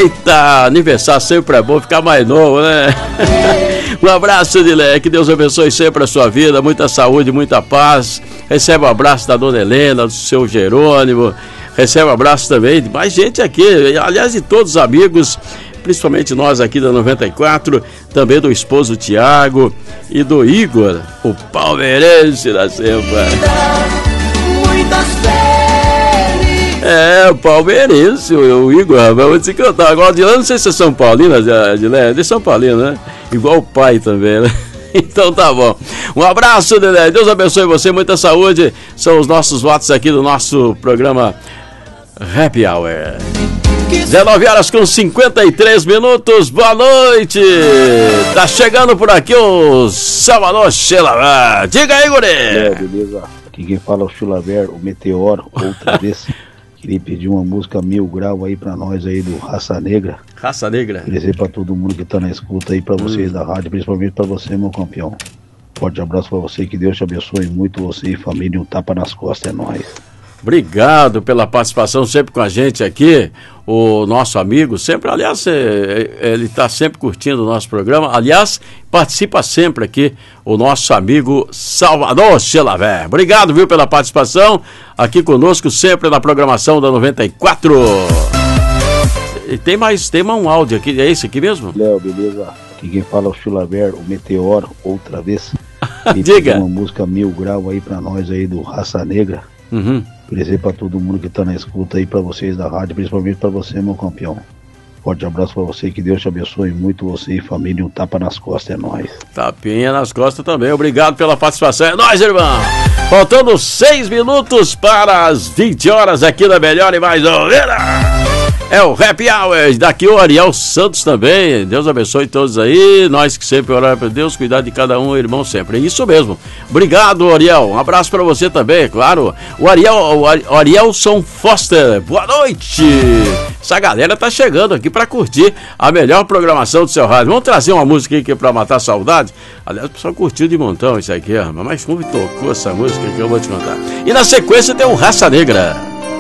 Eita, aniversário sempre é bom ficar mais novo, né? Um abraço, Edilé, que Deus abençoe sempre a sua vida, muita saúde, muita paz. Recebe um abraço da dona Helena, do seu Jerônimo. Recebe um abraço também de mais gente aqui, aliás, de todos os amigos, principalmente nós aqui da 94, também do esposo Tiago e do Igor, o palmeirense da Sempa. O palmeirense, o Igor, vamos te cantar. Agora, de lá, não sei se é São Paulino, de São Paulino, né? Igual o pai também, né? Então tá bom. Um abraço, Dedé. Deus abençoe você, muita saúde. São os nossos votos aqui do nosso programa Happy Hour. 19h53. Boa noite. Tá chegando por aqui o Salvador Chilaver. Diga aí, guri. Beleza. Aqui quem fala é o Chilaver, o Meteoro, outra vez. Queria pedir uma música 1000 Grau aí pra nós aí do Raça Negra. Raça Negra. Queria dizer pra todo mundo que tá na escuta aí, pra vocês da rádio, principalmente pra você, meu campeão. Forte abraço pra você, que Deus te abençoe muito, você e família, um tapa nas costas, é nóis. Obrigado pela participação sempre com a gente aqui, o nosso amigo, sempre, aliás, ele está sempre curtindo o nosso programa, aliás, participa sempre aqui, o nosso amigo Salvador Chilaver. Obrigado, viu, pela participação aqui conosco, sempre na programação da 94. E tem um áudio aqui, é esse aqui mesmo? Léo, beleza? Aqui quem fala é o Chilaver, o Meteoro, outra vez. Diga. Uma música 1000 Grau aí pra nós aí do Raça Negra. Queria dizer pra todo mundo que tá na escuta aí, pra vocês da rádio, principalmente pra você, meu campeão. Forte abraço pra você, que Deus te abençoe muito, você e família, um tapa nas costas, é nóis. Tapinha nas costas também, obrigado pela participação, é nóis, irmão. Faltando 6 minutos para as 20 horas aqui na Melhor e Mais Ouvida. É o Happy Hour, daqui o Ariel Santos também, Deus abençoe todos aí, nós que sempre oramos para Deus, cuidar de cada um, irmão, sempre, é isso mesmo. Obrigado, Ariel, um abraço para você também, claro. O Arielson Foster, boa noite. Essa galera tá chegando aqui para curtir a melhor programação do seu rádio. Vamos trazer uma música aqui para matar a saudade? Aliás, o pessoal curtiu de montão isso aqui, mas como tocou essa música que eu vou te contar. E na sequência tem o Raça Negra.